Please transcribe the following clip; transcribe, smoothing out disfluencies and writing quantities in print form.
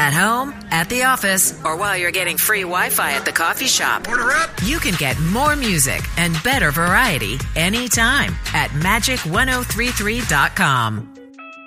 At home, at the office, or while you're getting free Wi-Fi at the coffee shop. Order up! You can get more music and better variety anytime at magic1033.com.